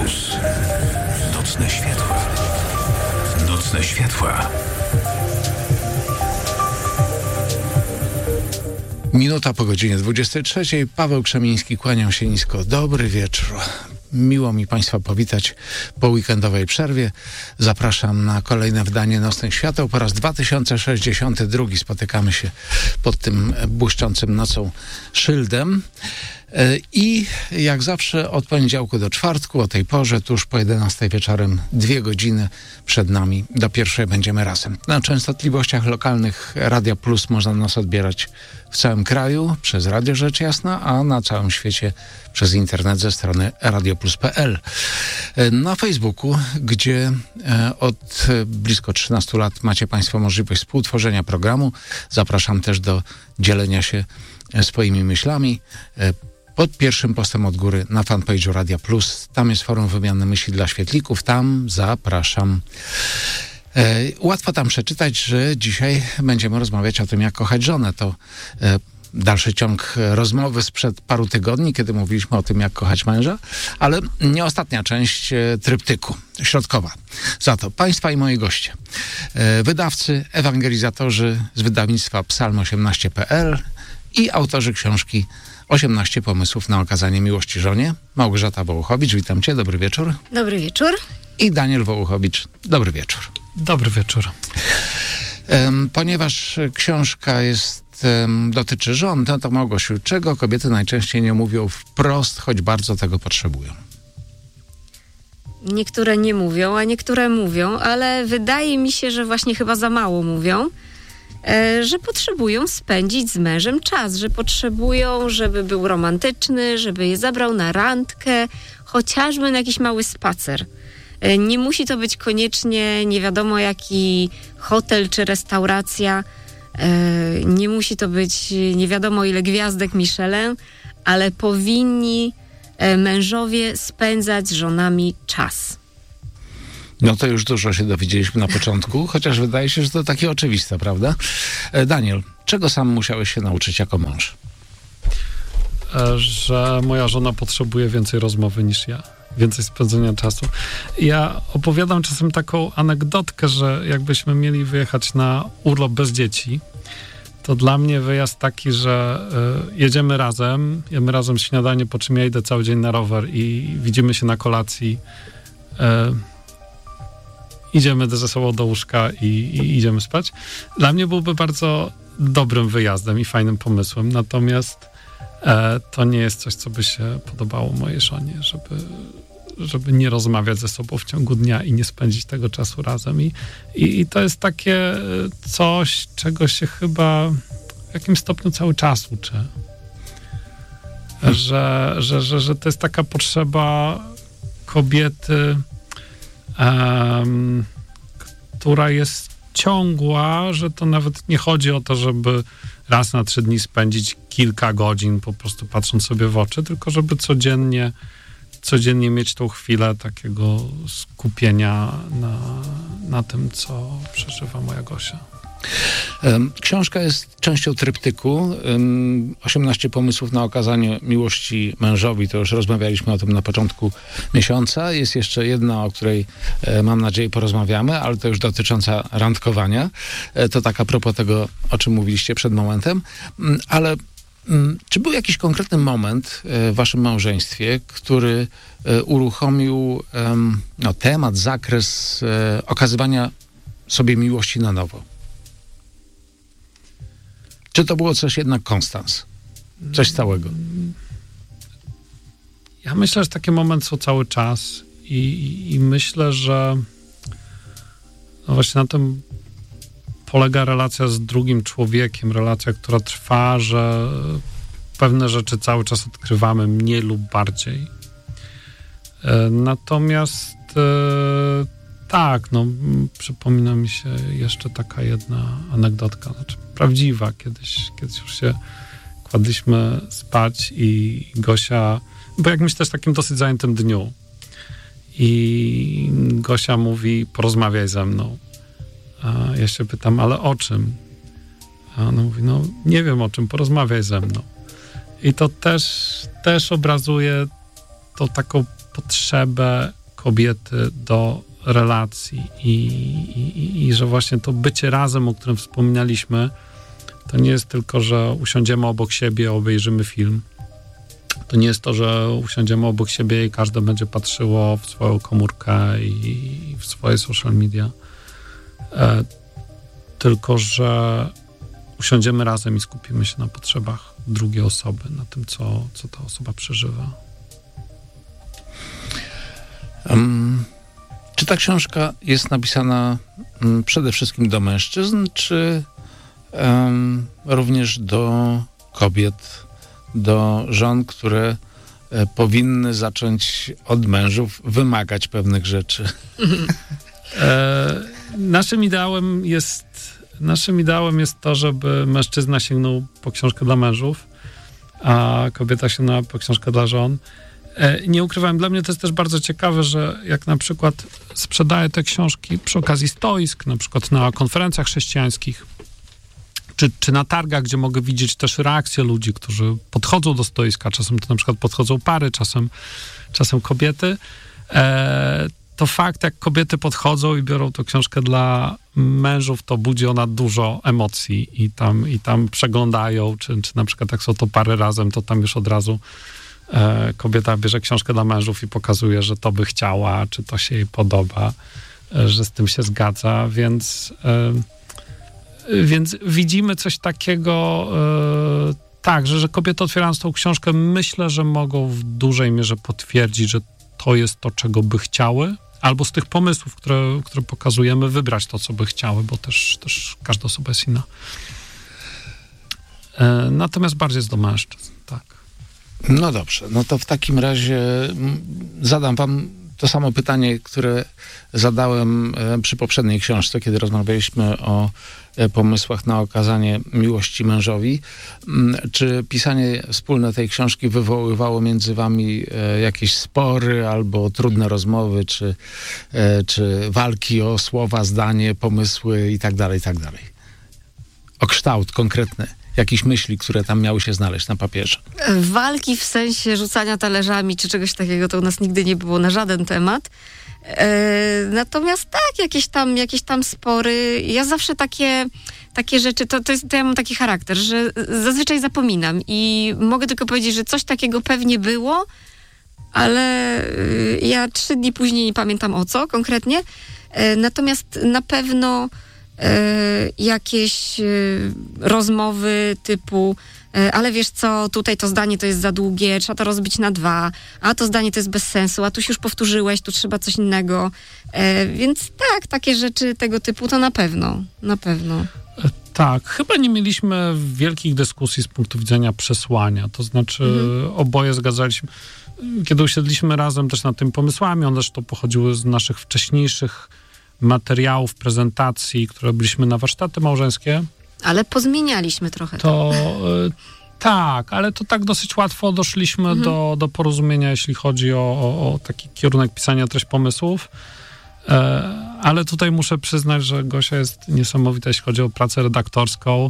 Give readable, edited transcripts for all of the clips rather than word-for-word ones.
Plus. Nocne światła. Nocne światła. Minuta po godzinie 23. Paweł Krzemiński, kłaniam się nisko. Dobry wieczór. Miło mi Państwa powitać po weekendowej przerwie. Zapraszam na kolejne wydanie Nocnych Świateł. Po raz 2062 spotykamy się pod tym błyszczącym nocą szyldem. I jak zawsze od poniedziałku do czwartku o tej porze, tuż po 11 wieczorem, 2 godziny przed nami. Do pierwszej będziemy razem. Na częstotliwościach lokalnych Radia Plus można nas odbierać w całym kraju przez Radio Rzecz Jasna, a na całym świecie przez internet ze strony radioplus.pl. Na Facebooku, gdzie od blisko 13 lat macie Państwo możliwość współtworzenia programu, zapraszam też do dzielenia się swoimi myślami. Pod pierwszym postem od góry na fanpage'u Radia Plus. Tam jest forum wymiany myśli dla świetlików. Tam zapraszam. Łatwo tam przeczytać, że dzisiaj będziemy rozmawiać o tym, jak kochać żonę. To dalszy ciąg rozmowy sprzed paru tygodni, kiedy mówiliśmy o tym, jak kochać męża, ale nie ostatnia część tryptyku, środkowa. Za to Państwa i moi goście. Wydawcy, ewangelizatorzy z wydawnictwa psalm18.pl i autorzy książki 18 pomysłów na okazanie miłości żonie. Małgorzata Wołuchowicz, witam Cię, dobry wieczór. Dobry wieczór. I Daniel Wołuchowicz, dobry wieczór. Dobry wieczór. Ponieważ książka dotyczy żon, to Małgosiu, czego kobiety najczęściej nie mówią wprost, choć bardzo tego potrzebują? Niektóre nie mówią, a niektóre mówią, ale wydaje mi się, że właśnie chyba za mało mówią, że potrzebują spędzić z mężem czas, że potrzebują, żeby był romantyczny, żeby je zabrał na randkę, chociażby na jakiś mały spacer. Nie musi to być koniecznie nie wiadomo jaki hotel czy restauracja, nie musi to być nie wiadomo ile gwiazdek Michelin, ale powinni mężowie spędzać z żonami czas. No to już dużo się dowiedzieliśmy na początku, chociaż wydaje się, że to takie oczywiste, prawda? Daniel, czego sam musiałeś się nauczyć jako mąż? Że moja żona potrzebuje więcej rozmowy niż ja. Więcej spędzenia czasu. Ja opowiadam czasem taką anegdotkę, że jakbyśmy mieli wyjechać na urlop bez dzieci, to dla mnie wyjazd taki, że jedziemy razem, jemy razem śniadanie, po czym ja idę cały dzień na rower i widzimy się na kolacji. Idziemy ze sobą do łóżka i idziemy spać. Dla mnie byłby bardzo dobrym wyjazdem i fajnym pomysłem, natomiast to nie jest coś, co by się podobało mojej żonie, żeby nie rozmawiać ze sobą w ciągu dnia i nie spędzić tego czasu razem. I to jest takie coś, czego się chyba w jakimś stopniu cały czas uczę. Że to jest taka potrzeba kobiety, która jest ciągła, że to nawet nie chodzi o to, żeby raz na 3 dni spędzić kilka godzin po prostu patrząc sobie w oczy, tylko żeby codziennie mieć tą chwilę takiego skupienia na tym, co przeżywa moja Gosia. Książka jest częścią tryptyku 18 pomysłów na okazanie miłości mężowi. To już rozmawialiśmy o tym na początku miesiąca. Jest jeszcze jedna, o której mam nadzieję porozmawiamy, ale to już dotycząca randkowania. To tak a propos tego, o czym mówiliście przed momentem. Ale czy był jakiś konkretny moment w waszym małżeństwie, który uruchomił temat, zakres okazywania sobie miłości na nowo? Czy to było coś jednak konstans? Coś stałego? Ja myślę, że takie momenty są cały czas i myślę, że no właśnie na tym polega relacja z drugim człowiekiem, relacja, która trwa, że pewne rzeczy cały czas odkrywamy mniej lub bardziej. Natomiast tak, przypomina mi się jeszcze taka jedna anegdotka, prawdziwa. Kiedyś już się kładliśmy spać i Gosia, po jakimś też takim dosyć zajętym dniu, i Gosia mówi: porozmawiaj ze mną. A ja się pytam: ale o czym? A ona mówi: nie wiem o czym, porozmawiaj ze mną. I to też obrazuje tą taką potrzebę kobiety do relacji i że właśnie to bycie razem, o którym wspominaliśmy, to nie jest tylko, że usiądziemy obok siebie, obejrzymy film. To nie jest to, że usiądziemy obok siebie i każde będzie patrzyło w swoją komórkę i w swoje social media. Tylko, że usiądziemy razem i skupimy się na potrzebach drugiej osoby, na tym, co ta osoba przeżywa. Czy ta książka jest napisana przede wszystkim do mężczyzn, czy również do kobiet, do żon, które powinny zacząć od mężów wymagać pewnych rzeczy? Naszym ideałem jest to, żeby mężczyzna sięgnął po książkę dla mężów, a kobieta sięgnęła po książkę dla żon. Nie ukrywam, dla mnie to jest też bardzo ciekawe, że jak na przykład sprzedaję te książki przy okazji stoisk, na przykład na konferencjach chrześcijańskich, czy na targach, gdzie mogę widzieć też reakcje ludzi, którzy podchodzą do stoiska, czasem to na przykład podchodzą pary, czasem kobiety, to fakt, jak kobiety podchodzą i biorą tą książkę dla mężów, to budzi ona dużo emocji i tam przeglądają, czy na przykład jak są to pary razem, to tam już od razu kobieta bierze książkę dla mężów i pokazuje, że to by chciała, czy to się jej podoba, że z tym się zgadza, więc widzimy coś takiego, tak, że kobiety otwierając tą książkę, myślę, że mogą w dużej mierze potwierdzić, że to jest to, czego by chciały, albo z tych pomysłów, które pokazujemy, wybrać to, co by chciały, bo też każda osoba jest inna. Natomiast bardziej jest do mężczyzn, tak. No dobrze, no to w takim razie zadam wam to samo pytanie, które zadałem przy poprzedniej książce, kiedy rozmawialiśmy o pomysłach na okazanie miłości mężowi. Czy pisanie wspólne tej książki wywoływało między wami jakieś spory albo trudne rozmowy, czy walki o słowa, zdanie, pomysły i tak dalej, i tak dalej? O kształt konkretny. Jakieś myśli, które tam miały się znaleźć na papierze. Walki w sensie rzucania talerzami czy czegoś takiego to u nas nigdy nie było na żaden temat. Natomiast tak, jakieś tam spory. Ja zawsze takie rzeczy, to ja mam taki charakter, że zazwyczaj zapominam i mogę tylko powiedzieć, że coś takiego pewnie było, ale ja 3 dni później nie pamiętam o co konkretnie. Natomiast na pewno jakieś rozmowy typu ale wiesz co, tutaj to zdanie to jest za długie, trzeba to rozbić na 2, a to zdanie to jest bez sensu, a tu się już powtórzyłeś, tu trzeba coś innego. Więc tak, takie rzeczy tego typu to na pewno. Tak, chyba nie mieliśmy wielkich dyskusji z punktu widzenia przesłania, to znaczy oboje zgadzaliśmy, kiedy usiedliśmy razem też nad tymi pomysłami, one zresztą pochodziły z naszych wcześniejszych materiałów, prezentacji, które robiliśmy na warsztaty małżeńskie. Ale pozmienialiśmy trochę. Tak, ale to tak dosyć łatwo doszliśmy do porozumienia, jeśli chodzi o taki kierunek pisania treść pomysłów. Ale tutaj muszę przyznać, że Gosia jest niesamowita, jeśli chodzi o pracę redaktorską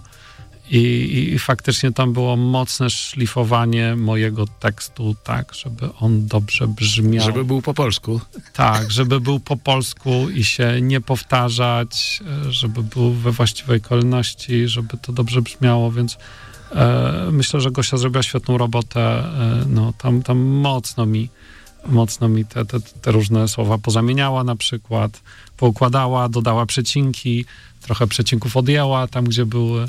i faktycznie tam było mocne szlifowanie mojego tekstu, tak, żeby on dobrze brzmiał. Żeby był po polsku. Tak, żeby był po polsku i się nie powtarzać, żeby był we właściwej kolejności, żeby to dobrze brzmiało, więc myślę, że Gosia zrobiła świetną robotę. No, tam mocno mi te różne słowa pozamieniała na przykład, poukładała, dodała przecinki, trochę przecinków odjęła tam, gdzie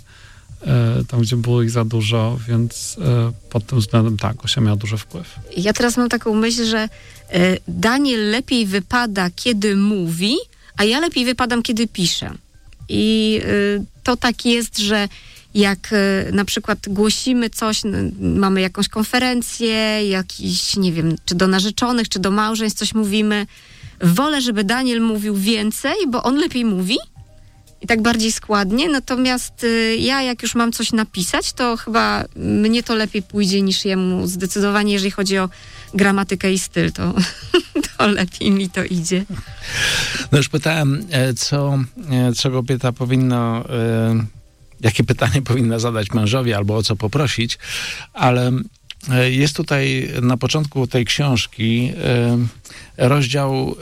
było ich za dużo, więc pod tym względem tak, Gosia miała duży wpływ. Ja teraz mam taką myśl, że Daniel lepiej wypada, kiedy mówi, a ja lepiej wypadam, kiedy piszę. I to tak jest, że jak na przykład głosimy coś, mamy jakąś konferencję, jakiś, nie wiem, czy do narzeczonych, czy do małżeństw coś mówimy, wolę, żeby Daniel mówił więcej, bo on lepiej mówi i tak bardziej składnie, natomiast ja jak już mam coś napisać, to chyba mnie to lepiej pójdzie niż jemu zdecydowanie, jeżeli chodzi o gramatykę i styl, to lepiej mi to idzie. No już pytałem, co kobieta powinna... jakie pytanie powinna zadać mężowi albo o co poprosić, ale jest tutaj na początku tej książki rozdział,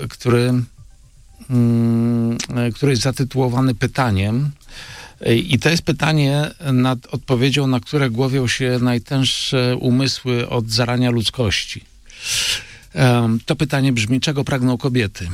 który jest zatytułowany pytaniem. I to jest pytanie, nad odpowiedzią na które głowią się najtęższe umysły od zarania ludzkości. To pytanie brzmi: czego pragną kobiety?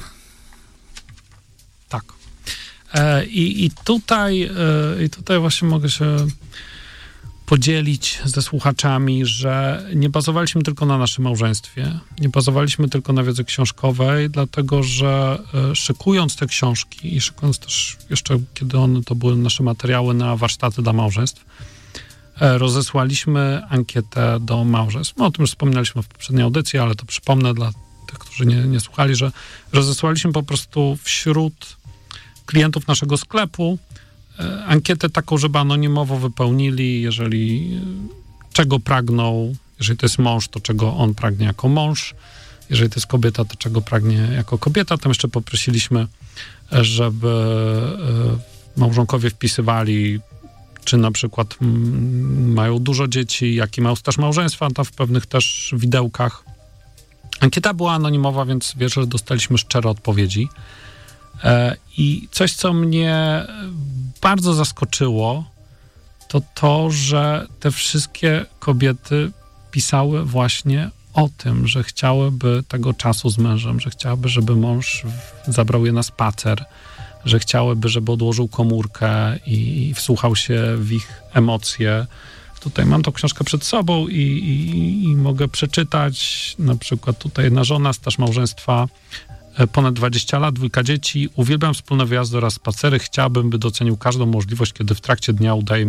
Tak. I tutaj właśnie mogę się podzielić ze słuchaczami, że nie bazowaliśmy tylko na naszym małżeństwie, nie bazowaliśmy tylko na wiedzy książkowej, dlatego że szykując te książki i szykując też jeszcze, kiedy to były nasze materiały na warsztaty dla małżeństw, rozesłaliśmy ankietę do małżeństw. No, o tym już wspominaliśmy w poprzedniej audycji, ale to przypomnę dla tych, którzy nie słuchali, że rozesłaliśmy po prostu wśród klientów naszego sklepu ankietę taką, żeby anonimowo wypełnili, czego pragną, jeżeli to jest mąż, to czego on pragnie jako mąż, jeżeli to jest kobieta, to czego pragnie jako kobieta. Tam jeszcze poprosiliśmy, żeby małżonkowie wpisywali, czy na przykład mają dużo dzieci, jaki mają staż małżeństwa, to w pewnych też widełkach. Ankieta była anonimowa, więc wierzę, że dostaliśmy szczere odpowiedzi. I coś, co mnie bardzo zaskoczyło, to, że te wszystkie kobiety pisały właśnie o tym, że chciałyby tego czasu z mężem, że chciałyby, żeby mąż zabrał je na spacer, że chciałyby, żeby odłożył komórkę i wsłuchał się w ich emocje. Tutaj mam tą książkę przed sobą i mogę przeczytać. Na przykład tutaj jedna żona, staż małżeństwa ponad 20 lat, 2 dzieci. Uwielbiam wspólne wyjazdy oraz spacery. Chciałabym, by docenił każdą możliwość, kiedy w trakcie dnia udaje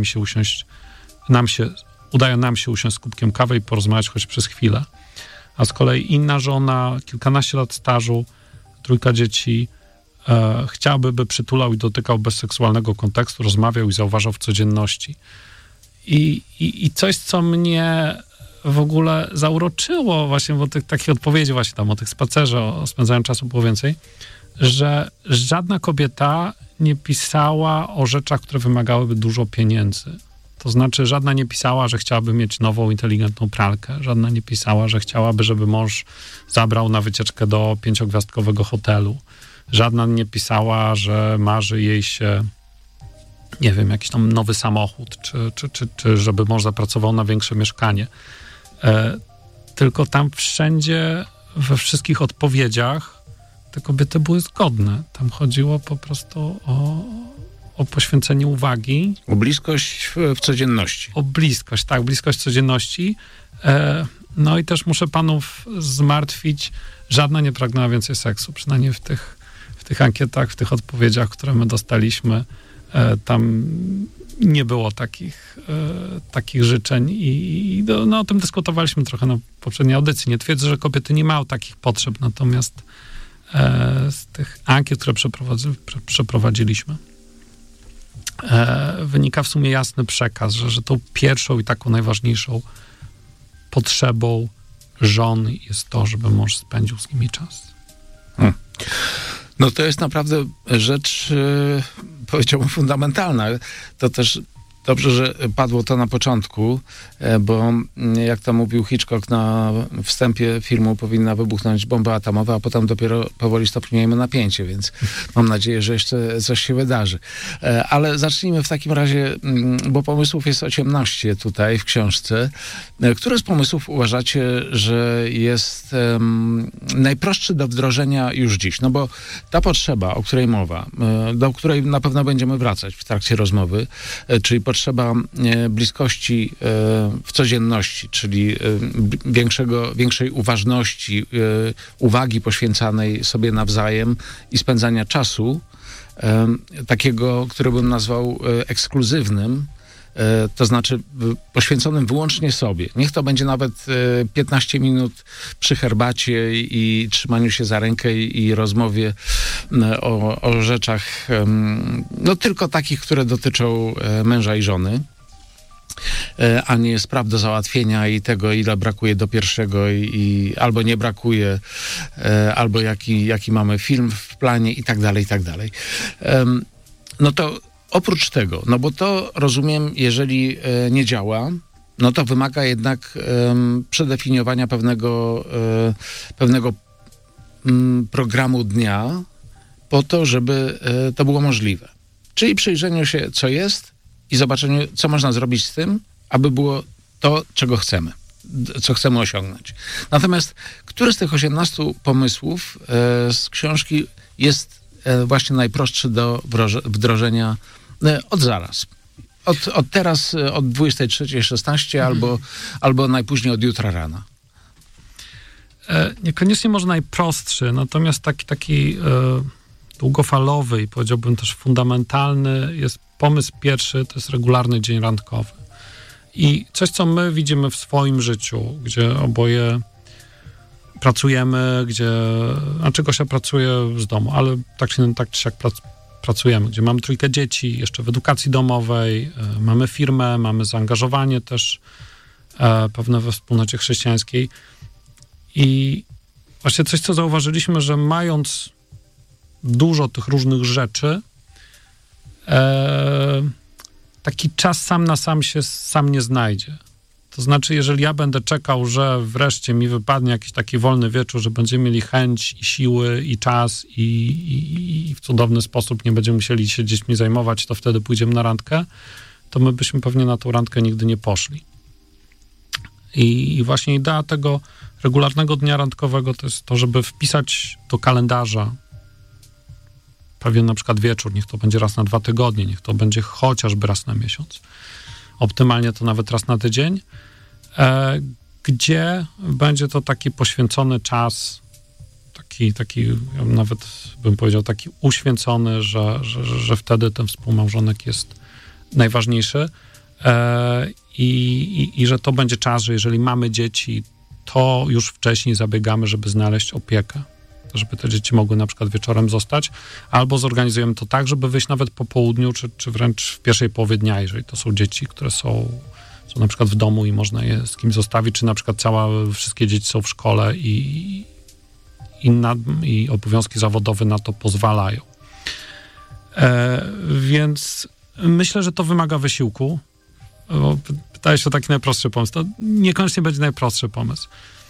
nam się usiąść z kubkiem kawy i porozmawiać choć przez chwilę. A z kolei inna żona, kilkanaście lat stażu, 3 dzieci, chciałaby, by przytulał i dotykał bez seksualnego kontekstu, rozmawiał i zauważał w codzienności. I coś, co mnie w ogóle zauroczyło właśnie, bo takich odpowiedzi właśnie tam o tych spacerze, o spędzaniu czasu było więcej, że żadna kobieta nie pisała o rzeczach, które wymagałyby dużo pieniędzy. To znaczy żadna nie pisała, że chciałaby mieć nową, inteligentną pralkę. Żadna nie pisała, że chciałaby, żeby mąż zabrał na wycieczkę do 5-gwiazdkowego hotelu. Żadna nie pisała, że marzy jej się, nie wiem, jakiś tam nowy samochód, czy żeby mąż zapracował na większe mieszkanie. Tylko tam wszędzie, we wszystkich odpowiedziach te kobiety były zgodne. Tam chodziło po prostu o poświęcenie uwagi. O bliskość w codzienności. O bliskość, tak, bliskość codzienności. No i też muszę panów zmartwić, żadna nie pragnęła więcej seksu, przynajmniej w tych ankietach, w tych odpowiedziach, które my dostaliśmy. Tam nie było takich życzeń i o tym dyskutowaliśmy trochę na poprzedniej audycji. Nie twierdzę, że kobiety nie mają takich potrzeb, natomiast z tych ankiet, które przeprowadziliśmy, wynika w sumie jasny przekaz, że tą pierwszą i taką najważniejszą potrzebą żon jest to, żeby mąż spędził z nimi czas. No to jest naprawdę rzecz, powiedziałbym, fundamentalna. To też dobrze, że padło to na początku, bo jak to mówił Hitchcock na wstępie filmu, powinna wybuchnąć bomba atomowa, a potem dopiero powoli stopniujemy napięcie, więc mam nadzieję, że jeszcze coś się wydarzy. Ale zacznijmy w takim razie, bo pomysłów jest 18 tutaj w książce. Które z pomysłów uważacie, że jest najprostszy do wdrożenia już dziś? No bo ta potrzeba, o której mowa, do której na pewno będziemy wracać w trakcie rozmowy, czyli potrzeba bliskości w codzienności, czyli większej uważności, uwagi poświęcanej sobie nawzajem i spędzania czasu, takiego, który bym nazwał ekskluzywnym, to znaczy poświęconym wyłącznie sobie. Niech to będzie nawet 15 minut przy herbacie i trzymaniu się za rękę i rozmowie o rzeczach, no tylko takich, które dotyczą męża i żony, a nie spraw do załatwienia i tego, ile brakuje do pierwszego i albo nie brakuje, albo jaki mamy film w planie i tak dalej, i tak dalej. No to oprócz tego, no bo to rozumiem, jeżeli nie działa, no to wymaga jednak przedefiniowania pewnego programu dnia po to, żeby to było możliwe. Czyli przyjrzeniu się, co jest i zobaczeniu, co można zrobić z tym, aby było to, czego chcemy, co chcemy osiągnąć. Natomiast który z tych 18 pomysłów z książki jest właśnie najprostszy do wdrożenia od zaraz? Od teraz, od 23:16 albo najpóźniej od jutra rana? Niekoniecznie może najprostszy, natomiast taki długofalowy i powiedziałbym też fundamentalny jest pomysł pierwszy, to jest regularny dzień randkowy. I coś, co my widzimy w swoim życiu, gdzie oboje pracujemy, Gosia pracuje z domu, ale tak czy siak pracujemy, gdzie mamy 3 dzieci, jeszcze w edukacji domowej, mamy firmę, mamy zaangażowanie też pewne we wspólnocie chrześcijańskiej. I właśnie coś, co zauważyliśmy, że mając dużo tych różnych rzeczy, taki czas sam na sam nie znajdzie. To znaczy, jeżeli ja będę czekał, że wreszcie mi wypadnie jakiś taki wolny wieczór, że będziemy mieli chęć i siły i czas i w cudowny sposób nie będziemy musieli się dziećmi zajmować, to wtedy pójdziemy na randkę, to my byśmy pewnie na tą randkę nigdy nie poszli. I właśnie idea tego regularnego dnia randkowego to jest to, żeby wpisać do kalendarza pewien na przykład wieczór, niech to będzie raz na 2 tygodnie, niech to będzie chociażby raz na miesiąc. Optymalnie to nawet raz na tydzień, gdzie będzie to taki poświęcony czas, taki ja nawet bym powiedział, taki uświęcony, że wtedy ten współmałżonek jest najważniejszy i że to będzie czas, że jeżeli mamy dzieci, to już wcześniej zabiegamy, żeby znaleźć opiekę, żeby te dzieci mogły na przykład wieczorem zostać, albo zorganizujemy to tak, żeby wyjść nawet po południu, czy wręcz w pierwszej połowie dnia, jeżeli to są dzieci, które są na przykład w domu i można je z kimś zostawić, czy na przykład wszystkie dzieci są w szkole i obowiązki zawodowe na to pozwalają. Więc myślę, że to wymaga wysiłku. Pytałeś o taki najprostszy pomysł. To niekoniecznie będzie najprostszy pomysł.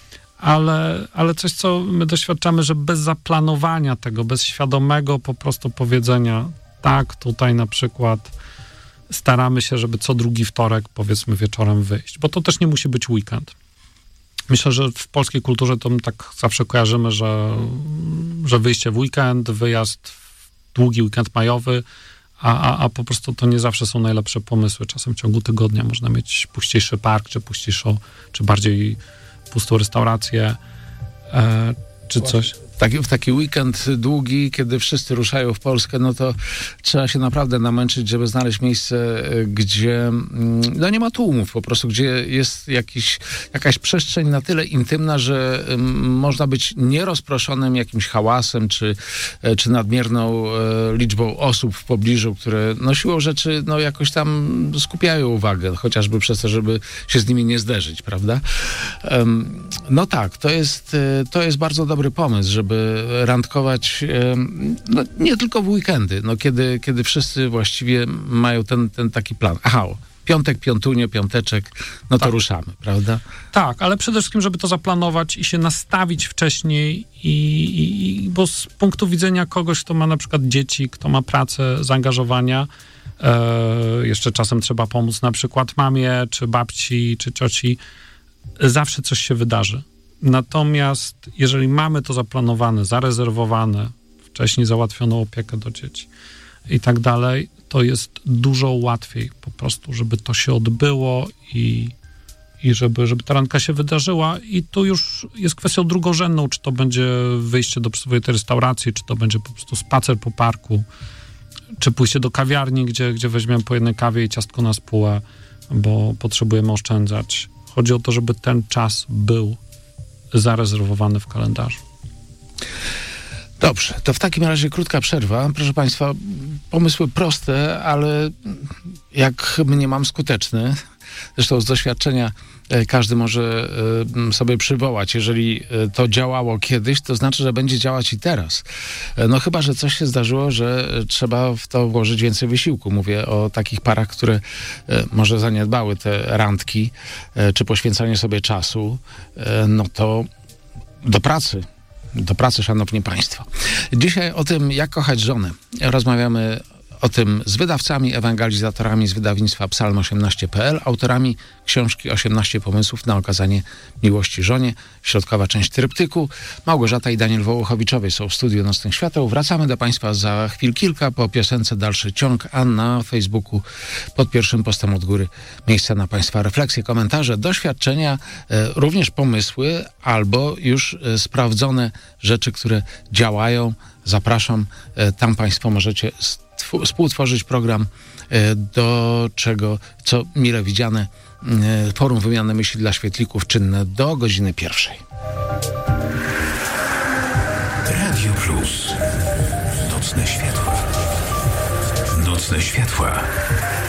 Ale coś, co my doświadczamy, że bez zaplanowania tego, bez świadomego po prostu powiedzenia, tak, tutaj na przykład staramy się, żeby co drugi wtorek, powiedzmy, wieczorem wyjść. Bo to też nie musi być weekend. Myślę, że w polskiej kulturze to my tak zawsze kojarzymy, że wyjście w weekend, wyjazd w długi weekend majowy, a po prostu to nie zawsze są najlepsze pomysły. Czasem w ciągu tygodnia można mieć puściejszy park, czy bardziej pustą restaurację, czy coś. W taki weekend długi, kiedy wszyscy ruszają w Polskę, no to trzeba się naprawdę namęczyć, żeby znaleźć miejsce, gdzie no nie ma tłumów po prostu, gdzie jest jakaś przestrzeń na tyle intymna, że można być nierozproszonym jakimś hałasem, czy nadmierną liczbą osób w pobliżu, które no siłą rzeczy no jakoś tam skupiają uwagę, chociażby przez to, żeby się z nimi nie zderzyć, prawda? No tak, to jest bardzo dobry pomysł, żeby randkować no, nie tylko w weekendy, no, kiedy wszyscy właściwie mają ten taki plan. Aha, piątek, piątunio, piąteczek, no to ruszamy, prawda? Tak, ale przede wszystkim, żeby to zaplanować i się nastawić wcześniej bo z punktu widzenia kogoś, kto ma na przykład dzieci, kto ma pracę, zaangażowania, jeszcze czasem trzeba pomóc na przykład mamie, czy babci, czy cioci, zawsze coś się wydarzy. Natomiast jeżeli mamy to zaplanowane, zarezerwowane, wcześniej załatwioną opiekę do dzieci i tak dalej, to jest dużo łatwiej po prostu, żeby to się odbyło i żeby ta randka się wydarzyła. I tu już jest kwestią drugorzędną, czy to będzie wyjście do przyzwoitej restauracji, czy to będzie po prostu spacer po parku, czy pójście do kawiarni, gdzie weźmiemy po jednej kawie i ciastko na spółę, bo potrzebujemy oszczędzać. Chodzi o to, żeby ten czas był zarezerwowany w kalendarzu. Dobrze, to w takim razie krótka przerwa. Proszę Państwa, pomysły proste, ale jak mniemam skuteczne. Zresztą z doświadczenia każdy może sobie przywołać. Jeżeli to działało kiedyś, to znaczy, że będzie działać i teraz. No chyba, że coś się zdarzyło, że trzeba w to włożyć więcej wysiłku. Mówię o takich parach, które może zaniedbały te randki, czy poświęcanie sobie czasu, no to do pracy, szanowni państwo. Dzisiaj o tym, jak kochać żonę, rozmawiamy o tym z wydawcami, ewangelizatorami z wydawnictwa Psalm18.pl, autorami książki 18 pomysłów na okazanie miłości żonie. Środkowa część tryptyku. Małgorzata i Daniel Wołochowiczowie są w studiu Nocnych Świateł. Wracamy do państwa za chwil kilka, po piosence dalszy ciąg, a na Facebooku pod pierwszym postem od góry miejsce na państwa refleksje, komentarze, doświadczenia, również pomysły albo już sprawdzone rzeczy, które działają. Zapraszam, tam państwo możecie współtworzyć program, do czego, co mile widziane, forum wymiany myśli dla świetlików czynne do godziny 1. Radio Plus. Nocne światła. Nocne światła.